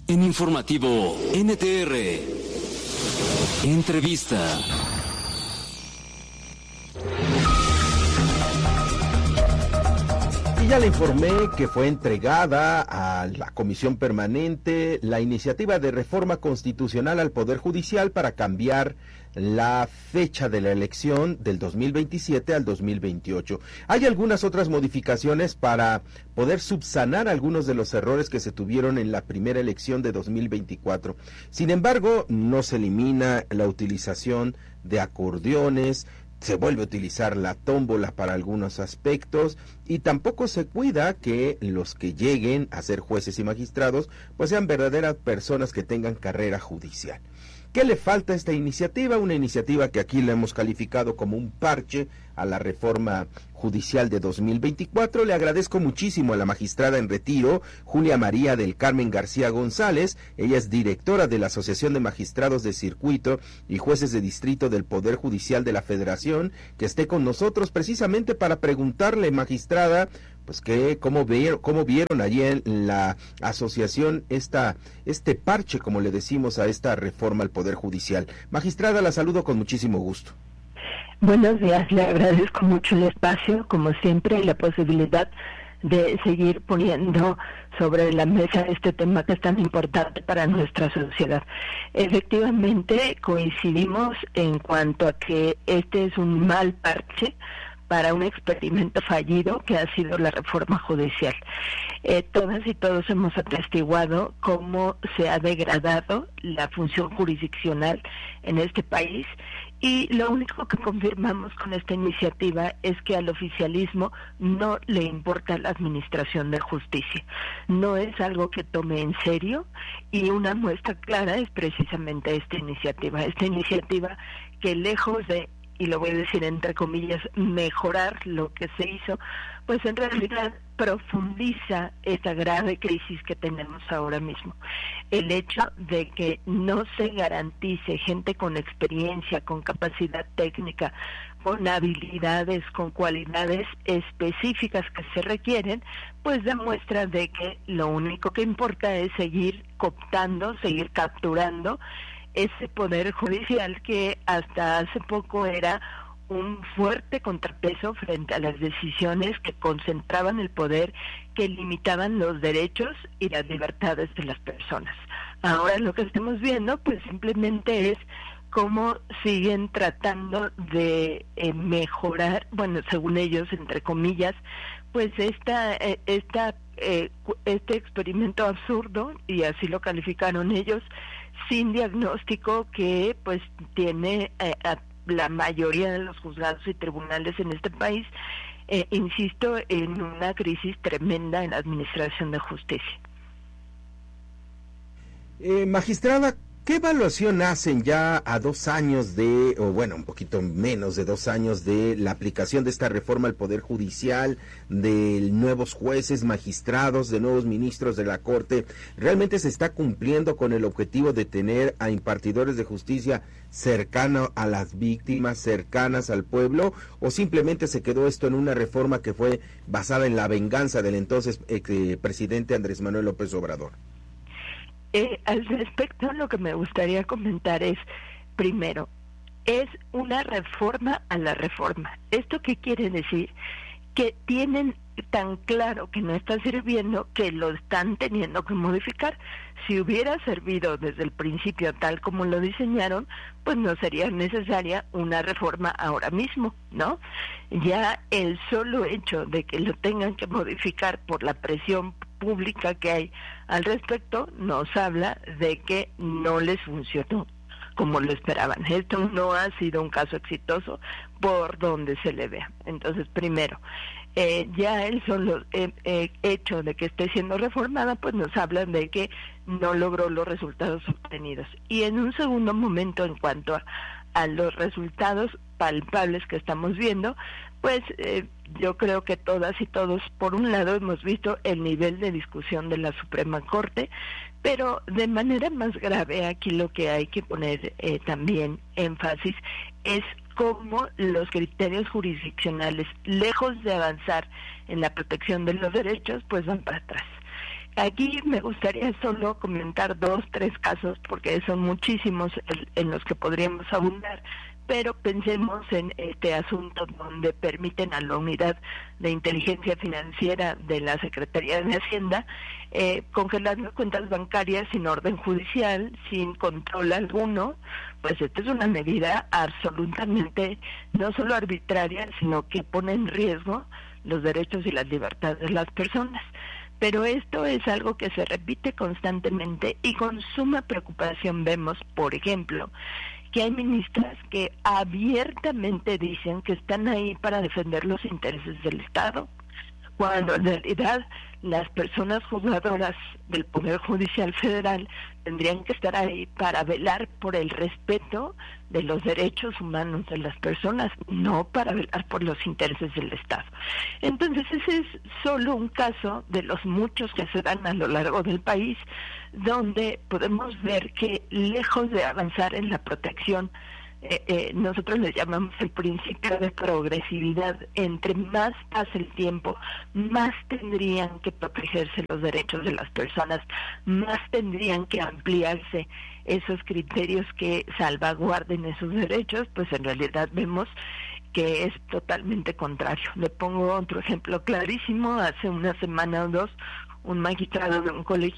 En Informativo NTR, entrevista. Y ya le informé que fue entregada a la Comisión Permanente la iniciativa de reforma constitucional al Poder Judicial para cambiar la fecha de la elección del 2027 al 2028. Hay algunas otras modificaciones para poder subsanar algunos de los errores que se tuvieron en la primera elección de 2024. Sin embargo, no se elimina la utilización de acordeones, se vuelve a utilizar la tómbola para algunos aspectos y tampoco se cuida que los que lleguen a ser jueces y magistrados pues sean verdaderas personas que tengan carrera judicial. ¿Qué le falta a esta iniciativa? Una iniciativa que aquí la hemos calificado como un parche a la reforma judicial de 2024. Le agradezco muchísimo a la magistrada en retiro, Julia María del Carmen García González. Ella es directora de la Asociación de Magistrados de Circuito y Jueces de Distrito del Poder Judicial de la Federación, que esté con nosotros precisamente para preguntarle, magistrada, pues cómo vieron allí en la asociación este parche, como le decimos, a esta reforma al Poder Judicial. Magistrada, la saludo con muchísimo gusto. Buenos días, le agradezco mucho el espacio, como siempre, y la posibilidad de seguir poniendo sobre la mesa este tema que es tan importante para nuestra sociedad. Efectivamente, coincidimos en cuanto a que este es un mal parche para un experimento fallido que ha sido la reforma judicial. Todas y todos hemos atestiguado cómo se ha degradado la función jurisdiccional en este país, y lo único que confirmamos con esta iniciativa es que al oficialismo no le importa la administración de justicia. No es algo que tome en serio, y una muestra clara es precisamente esta iniciativa que, lejos de, y lo voy a decir entre comillas, mejorar lo que se hizo, pues en realidad profundiza esta grave crisis que tenemos ahora mismo. El hecho de que no se garantice gente con experiencia, con capacidad técnica, con habilidades, con cualidades específicas que se requieren, pues demuestra de que lo único que importa es seguir cooptando, seguir capturando ese poder judicial que hasta hace poco era un fuerte contrapeso frente a las decisiones que concentraban el poder, que limitaban los derechos y las libertades de las personas. Ahora lo que estamos viendo pues simplemente es cómo siguen tratando de mejorar, bueno, según ellos, entre comillas, pues este experimento absurdo, y así lo calificaron ellos, sin diagnóstico, que pues tiene a la mayoría de los juzgados y tribunales en este país, insisto, en una crisis tremenda en la administración de justicia. Magistrada, ¿qué evaluación hacen ya a 2 años de, o bueno, un poquito menos de 2 años de la aplicación de esta reforma al Poder Judicial, de nuevos jueces, magistrados, de nuevos ministros de la Corte? ¿Realmente se está cumpliendo con el objetivo de tener a impartidores de justicia cercanos a las víctimas, cercanas al pueblo, o simplemente se quedó esto en una reforma que fue basada en la venganza del entonces presidente Andrés Manuel López Obrador? Al respecto, lo que me gustaría comentar es, primero, es una reforma a la reforma. ¿Esto qué quiere decir? Que tienen tan claro que no está sirviendo que lo están teniendo que modificar. Si hubiera servido desde el principio tal como lo diseñaron, pues no sería necesaria una reforma ahora mismo, ¿no? Ya el solo hecho de que lo tengan que modificar por la presión pública que hay al respecto nos habla de que no les funcionó como lo esperaban. Esto no ha sido un caso exitoso por donde se le vea. Entonces, primero, ya el solo hecho de que esté siendo reformada, pues nos habla de que no logró los resultados obtenidos. Y en un segundo momento, en cuanto a los resultados palpables que estamos viendo, pues yo creo que todas y todos, por un lado, hemos visto el nivel de discusión de la Suprema Corte, pero de manera más grave aquí lo que hay que poner también énfasis es cómo los criterios jurisdiccionales, lejos de avanzar en la protección de los derechos, pues van para atrás. Aquí me gustaría solo comentar 2, 3 casos, porque son muchísimos en los que podríamos abundar, pero pensemos en este asunto donde permiten a la Unidad de Inteligencia Financiera de la Secretaría de Hacienda congelar las cuentas bancarias sin orden judicial, sin control alguno. Pues esta es una medida absolutamente no solo arbitraria, sino que pone en riesgo los derechos y las libertades de las personas. Pero esto es algo que se repite constantemente y con suma preocupación vemos, por ejemplo, que hay ministras que abiertamente dicen que están ahí para defender los intereses del Estado, cuando en realidad las personas juzgadoras del Poder Judicial Federal tendrían que estar ahí para velar por el respeto de los derechos humanos de las personas, no para velar por los intereses del Estado. Entonces ese es solo un caso de los muchos que se dan a lo largo del país, donde podemos ver que lejos de avanzar en la protección, nosotros le llamamos el principio de progresividad. Entre más pase el tiempo, más tendrían que protegerse los derechos de las personas, más tendrían que ampliarse esos criterios que salvaguarden esos derechos. Pues en realidad vemos que es totalmente contrario. Le pongo otro ejemplo clarísimo. Hace una semana o dos, un magistrado de un colegio